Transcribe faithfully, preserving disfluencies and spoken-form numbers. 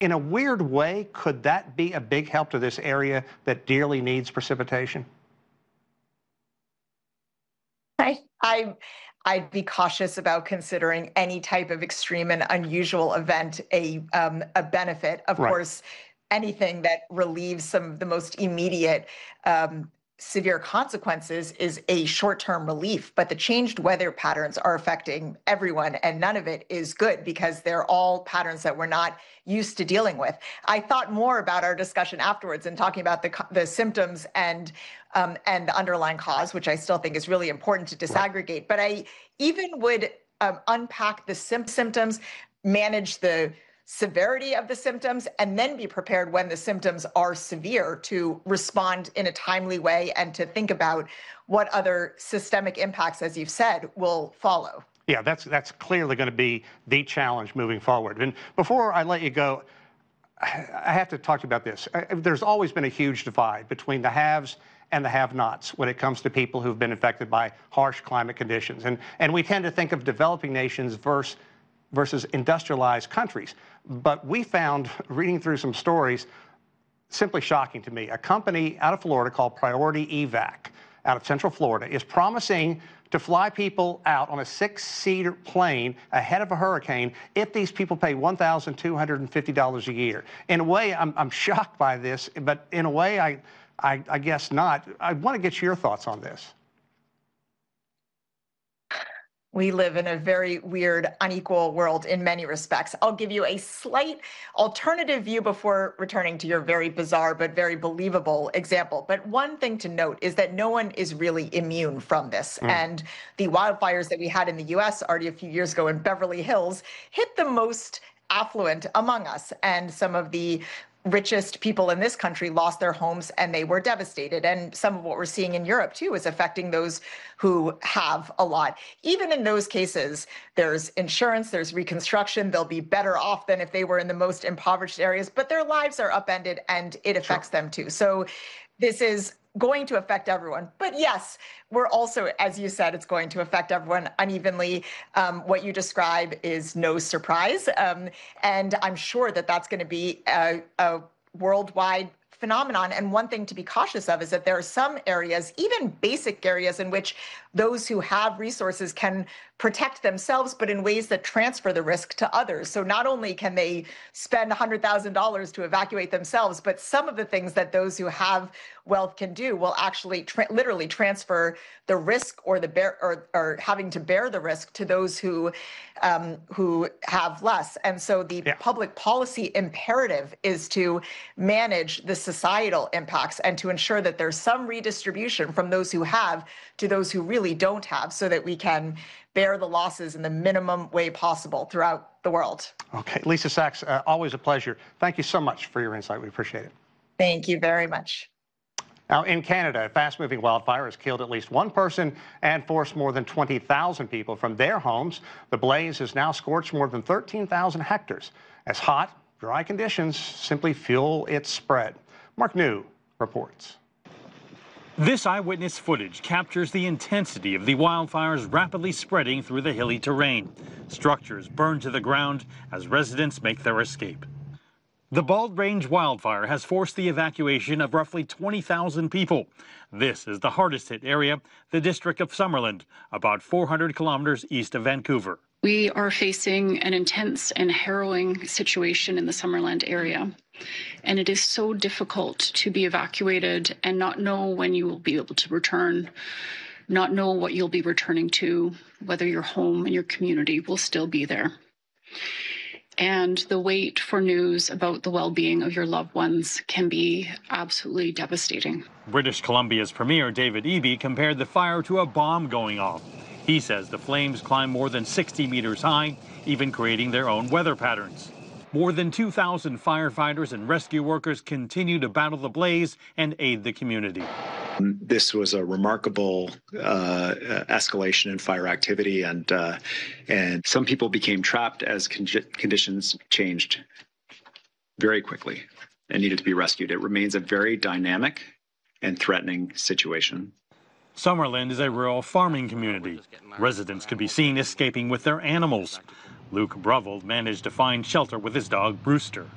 in a weird way, could that be a big help to this area that dearly needs precipitation? I, I, I'd be cautious about considering any type of extreme and unusual event a um, a benefit. Of Right. course, anything that relieves some of the most immediate um, severe consequences is a short-term relief, but the changed weather patterns are affecting everyone, and none of it is good because they're all patterns that we're not used to dealing with. I thought more about our discussion afterwards and talking about the the symptoms and um, and the underlying cause, which I still think is really important to disaggregate. Right. But I even would um, unpack the sim- symptoms, manage the severity of the symptoms, and then be prepared when the symptoms are severe to respond in a timely way and to think about what other systemic impacts, as you've said, will follow. Yeah, that's that's clearly going to be the challenge moving forward. And before I let you go, I have to talk to you about this. There's always been a huge divide between the haves and the have-nots when it comes to people who've been affected by harsh climate conditions. And, and we tend to think of developing nations versus versus industrialized countries. But we found, reading through some stories, simply shocking to me. A company out of Florida called Priority Evac out of Central Florida is promising to fly people out on a six-seater plane ahead of a hurricane if these people pay one thousand two hundred fifty dollars a year. In a way, I'm, I'm shocked by this, but in a way, I, I, I guess not. I want to get your thoughts on this. We live in a very weird, unequal world in many respects. I'll give you a slight alternative view before returning to your very bizarre but very believable example. But one thing to note is that no one is really immune from this. Mm. And the wildfires that we had in the U S already a few years ago in Beverly Hills hit the most affluent among us. And some of the richest people in this country lost their homes and they were devastated. And some of what we're seeing in Europe, too, is affecting those who have a lot. Even in those cases, there's insurance, there's reconstruction. They'll be better off than if they were in the most impoverished areas, but their lives are upended and it affects sure. them, too. So this is going to affect everyone. But yes, we're also, as you said, it's going to affect everyone unevenly. Um, what you describe is no surprise. Um, and I'm sure that that's going to be a, a worldwide phenomenon. And one thing to be cautious of is that there are some areas, even basic areas, in which those who have resources can protect themselves, but in ways that transfer the risk to others. So not only can they spend one hundred thousand dollars to evacuate themselves, but some of the things that those who have wealth can do will actually tra- literally transfer the risk or the bear or, or having to bear the risk to those who um, who have less. And so the yeah. public policy imperative is to manage the societal impacts and to ensure that there's some redistribution from those who have to those who really don't have, so that we can bear the losses in the minimum way possible throughout the world. Okay, Lisa Sachs, uh, always a pleasure. Thank you so much for your insight. We appreciate it. Thank you very much. Now, in Canada, a fast-moving wildfire has killed at least one person and forced more than twenty thousand people from their homes. The blaze has now scorched more than thirteen thousand hectares as hot, dry conditions simply fuel its spread. Mark New reports. This eyewitness footage captures the intensity of the wildfires rapidly spreading through the hilly terrain. Structures burn to the ground as residents make their escape. The Bald Range wildfire has forced the evacuation of roughly twenty thousand people. This is the hardest hit area, the district of Summerland, about four hundred kilometers east of Vancouver. We are facing an intense and harrowing situation in the Summerland area. And it is so difficult to be evacuated and not know when you will be able to return, not know what you'll be returning to, whether your home and your community will still be there. And the wait for news about the well-being of your loved ones can be absolutely devastating. British Columbia's Premier David Eby compared the fire to a bomb going off. He says the flames climb more than sixty meters high, even creating their own weather patterns. More than two thousand firefighters and rescue workers continue to battle the blaze and aid the community. This was a remarkable uh, escalation in fire activity, and uh, and some people became trapped as con- conditions changed very quickly and needed to be rescued. It remains a very dynamic and threatening situation. Summerland is a rural farming community. Residents could be seen escaping with their animals. Luke Brovold managed to find shelter with his dog, Brewster.